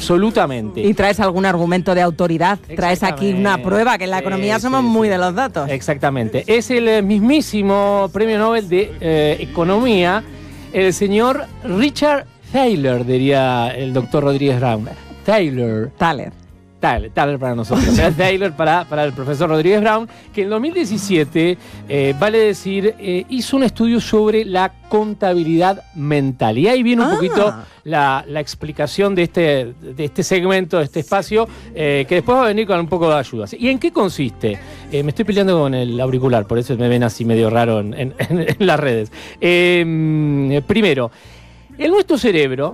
absolutamente. Y traes algún argumento de autoridad, traes aquí una prueba, que en la economía somos muy de los datos. Exactamente. Es el mismísimo premio Nobel de Economía, el señor Richard Thaler, diría el doctor Rodríguez Brown. Thaler para nosotros. Thaler para el profesor Rodríguez Brown, que en 2017, vale decir, hizo un estudio sobre la contabilidad mental. Y ahí viene un poquito la explicación de este segmento, de este espacio, que después va a venir con un poco de ayuda. ¿Y en qué consiste? Me estoy peleando con el auricular, por eso me ven así medio raro en las redes. Primero, nuestro cerebro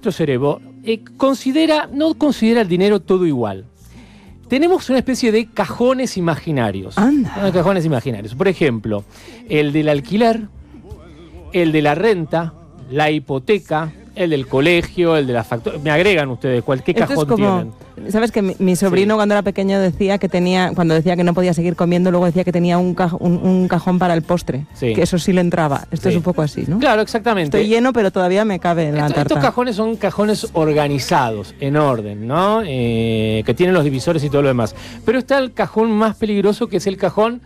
no considera el dinero todo igual. Tenemos una especie de cajones imaginarios. Cajones imaginarios. Por ejemplo, el del alquiler, el de la renta, la hipoteca, el del colegio, el de la factura. Me agregan ustedes cualquier cajón tienen. ¿Sabes que mi sobrino cuando era pequeño decía que cuando decía que no podía seguir comiendo, luego decía que tenía un cajón para el postre? Sí. Que eso sí le entraba. Esto es un poco así, ¿no? Claro, exactamente. Estoy lleno, pero todavía me cabe en la tarta. Estos cajones son cajones organizados, en orden, ¿no? Que tienen los divisores y todo lo demás. Pero está el cajón más peligroso, que es el cajón...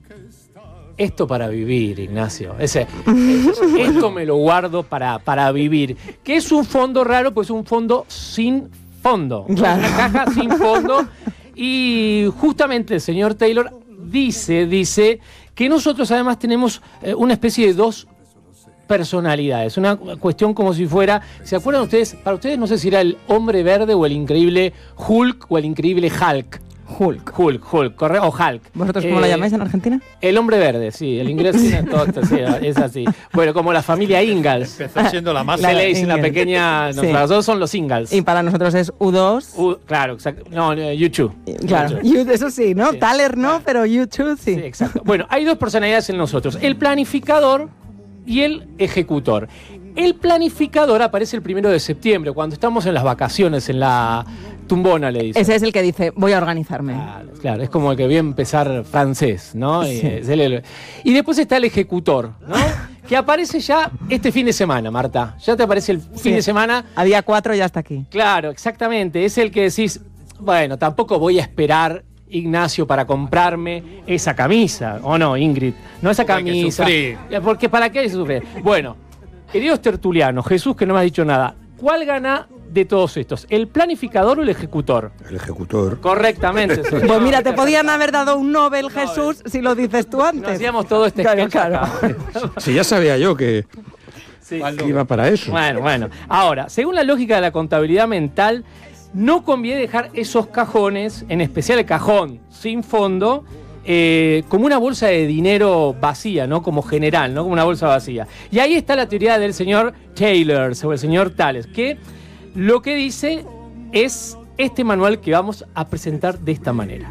Esto para vivir, Ignacio. Esto me lo guardo para vivir. Que es un fondo raro, pues un fondo sin fondo. Claro. Una caja sin fondo. Y justamente el señor Taylor dice que nosotros además tenemos una especie de dos personalidades. Una cuestión como si fuera... ¿Se acuerdan ustedes? Para ustedes no sé si era el Hombre Verde o el increíble Hulk o el increíble Hulk. Hulk, correcto, o Hulk. ¿Vosotros cómo lo llamáis en Argentina? El Hombre Verde, sí, el inglés tiene todo, sí, es así. Bueno, como la familia Ingalls. Empezó siendo la más... Se le dice la pequeña... Sí. Los dos son los Ingalls. Y para nosotros es U2. Claro, exacto. No, YouTube. Claro, eso sí, ¿no? Sí. Thaler no, pero YouTube sí. Sí, exacto. Bueno, hay dos personalidades en nosotros. El planificador y el ejecutor. El planificador aparece el 1 de septiembre, cuando estamos en las vacaciones, en la tumbona, le dice. Ese es el que dice, voy a organizarme. Claro, es como el que voy a empezar francés, ¿no? Sí. Y después está el ejecutor, ¿no? Que aparece ya este fin de semana, Marta. Ya te aparece el fin de semana. A día 4 ya está aquí. Claro, exactamente. Es el que decís, bueno, tampoco voy a esperar, Ignacio, para comprarme esa camisa. ¿O no, Ingrid? No esa camisa. Porque ¿para qué hay que sufrir? Bueno, queridos tertulianos, Jesús, que no me has dicho nada, ¿cuál gana de todos estos? ¿El planificador o el ejecutor? El ejecutor. Correctamente. Pues mira, te podían haber dado un Nobel, Jesús, si lo dices tú antes. No hacíamos todo este claro. Sí, ya sabía yo que iba para eso. Bueno. Ahora, según la lógica de la contabilidad mental, no conviene dejar esos cajones, en especial el cajón sin fondo, como una bolsa de dinero vacía, ¿no? Como general, ¿no? Como una bolsa vacía. Y ahí está la teoría del señor Taylor, o el señor Tales, que lo que dice es este manual que vamos a presentar de esta manera.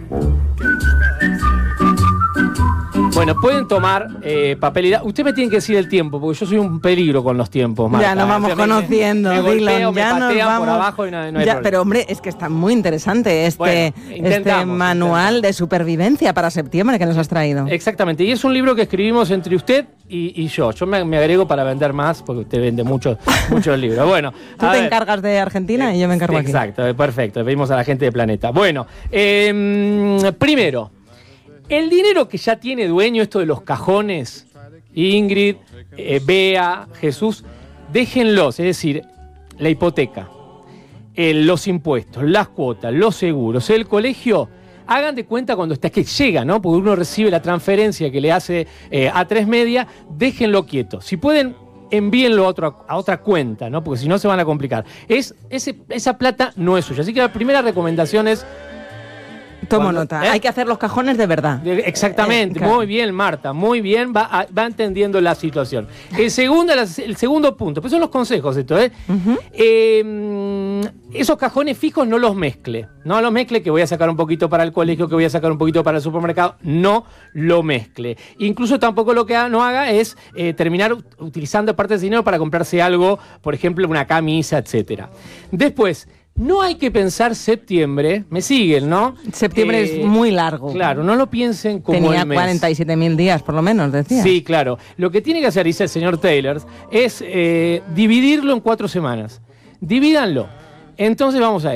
Bueno, pueden tomar papel y... Usted me tiene que decir el tiempo, porque yo soy un peligro con los tiempos, Marta. Ya nos vamos conociendo, Dylan. Me patean por abajo y no hay problema. Pero hombre, es que está muy interesante este manual de supervivencia para septiembre que nos has traído. Exactamente, y es un libro que escribimos entre usted y yo. Yo me agrego para vender más, porque usted vende muchos libros. Bueno, tú te encargas de Argentina y yo me encargo aquí. Exacto, perfecto. Pedimos a la gente de Planeta. Bueno, primero, el dinero que ya tiene dueño, esto de los cajones, Ingrid, Bea, Jesús, déjenlos, es decir, la hipoteca, los impuestos, las cuotas, los seguros, el colegio, hagan de cuenta cuando está que llega, ¿no? Porque uno recibe la transferencia que le hace A3 Media, déjenlo quieto. Si pueden, envíenlo a otra cuenta, ¿no? Porque si no se van a complicar. Esa plata no es suya. Así que la primera recomendación es... Tomo nota. Hay que hacer los cajones de verdad. Exactamente. Claro. Muy bien, Marta. Muy bien. Va entendiendo la situación. El segundo punto. Pues son los consejos esto, esos cajones fijos no los mezcle. No los mezcle, que voy a sacar un poquito para el colegio, que voy a sacar un poquito para el supermercado. No lo mezcle. Incluso tampoco lo que no haga es terminar utilizando parte de ese dinero para comprarse algo, por ejemplo, una camisa, etcétera. Después, no hay que pensar septiembre, me siguen, ¿no? Septiembre es muy largo. Claro, no lo piensen como tenía el mes. 47.000 días, por lo menos, decía. Sí, claro. Lo que tiene que hacer, dice el señor Taylor, es dividirlo en 4 semanas. Divídanlo. Entonces vamos a